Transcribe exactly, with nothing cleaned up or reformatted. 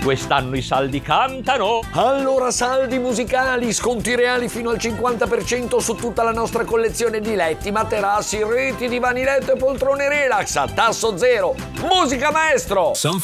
Quest'anno i saldi cantano. Allora saldi musicali, sconti reali fino al cinquanta per cento su tutta la nostra collezione di letti, materassi, reti, divani letto e poltrone relax a tasso zero. Musica maestro!